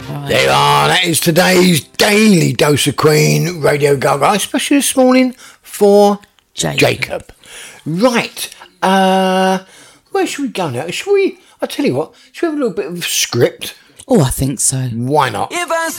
Right. There you are. That is today's daily dose of Queen Radio Gaga, especially this morning for Jacob. Right. Where should we go now? Should we? I tell you what. Should we have a little bit of script? Oh, I think so. Why not?